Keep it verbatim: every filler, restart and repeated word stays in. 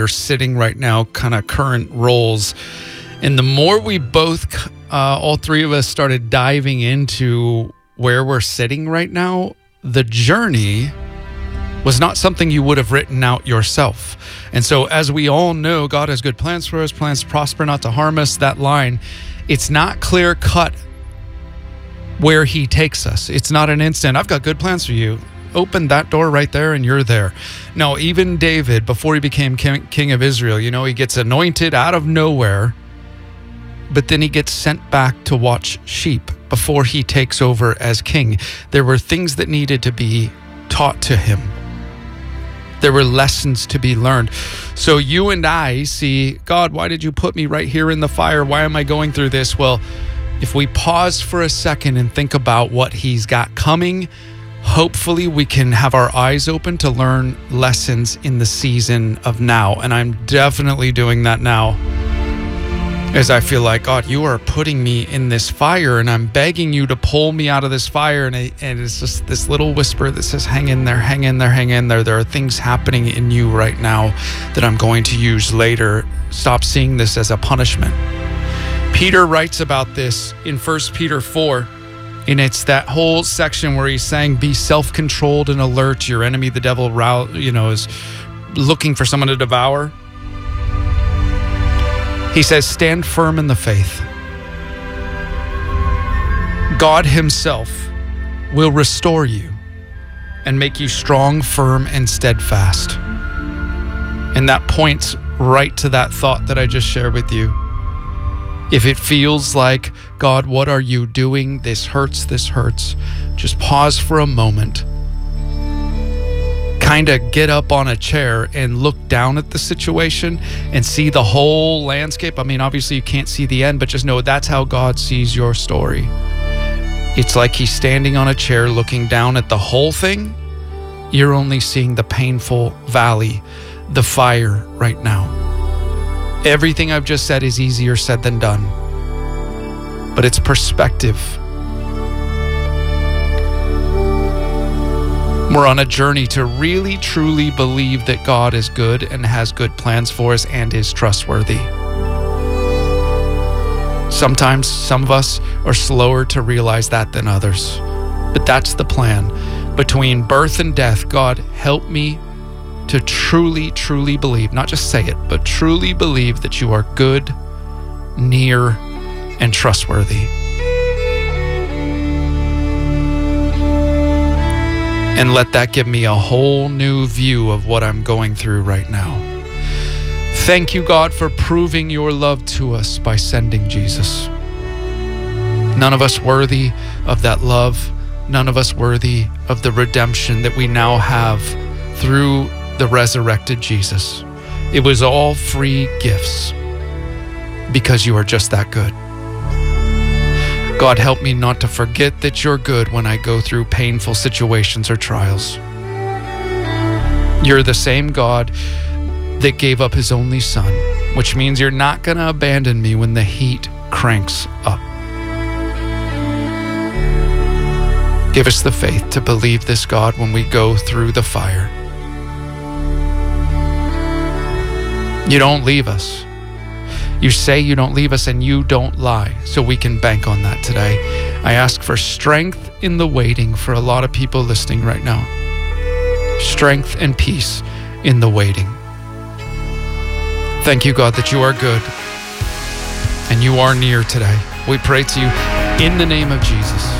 we're sitting right now, kind of current roles. And the more we both, uh, all three of us started diving into where we're sitting right now, the journey was not something you would have written out yourself. And so as we all know, God has good plans for us, plans to prosper, not to harm us. That line, it's not clear cut where he takes us. It's not an instant, I've got good plans for you. Open that door right there and you're there. No, even David, before he became king, king of Israel, you know, he gets anointed out of nowhere, but then he gets sent back to watch sheep before he takes over as king. There were things that needed to be taught to him. There were lessons to be learned. So you and I see, God, why did you put me right here in the fire? Why am I going through this? Well, if we pause for a second and think about what he's got coming, hopefully we can have our eyes open to learn lessons in the season of now. And I'm definitely doing that now. As I feel like, God, you are putting me in this fire and I'm begging you to pull me out of this fire. And, it, and it's just this little whisper that says, hang in there, hang in there, hang in there. There are things happening in you right now that I'm going to use later. Stop seeing this as a punishment. Peter writes about this in First Peter four. And it's that whole section where he's saying, be self-controlled and alert. Your enemy, the devil, you know, is looking for someone to devour. He says, stand firm in the faith. God himself will restore you and make you strong, firm, and steadfast. And that points right to that thought that I just shared with you. If it feels like, God, what are you doing? This hurts, this hurts. Just pause for a moment. Kind of get up on a chair and look down at the situation and see the whole landscape. I mean, obviously you can't see the end, but just know that's how God sees your story. It's like he's standing on a chair looking down at the whole thing. You're only seeing the painful valley, the fire right now. Everything I've just said is easier said than done, but it's perspective. We're on a journey to really, truly believe that God is good and has good plans for us and is trustworthy. Sometimes some of us are slower to realize that than others, but that's the plan. Between birth and death, God, help me to truly, truly believe, not just say it, but truly believe that you are good, near, and trustworthy. And let that give me a whole new view of what I'm going through right now. Thank you, God, for proving your love to us by sending Jesus. None of us worthy of that love. None of us worthy of the redemption that we now have through the resurrected Jesus. It was all free gifts because you are just that good. God, help me not to forget that you're good when I go through painful situations or trials. You're the same God that gave up his only son, which means you're not going to abandon me when the heat cranks up. Give us the faith to believe this, God, when we go through the fire. You don't leave us. You say you don't leave us and you don't lie, so we can bank on that today. I ask for strength in the waiting for a lot of people listening right now. Strength and peace in the waiting. Thank you, God, that you are good and you are near today. We pray to you in the name of Jesus.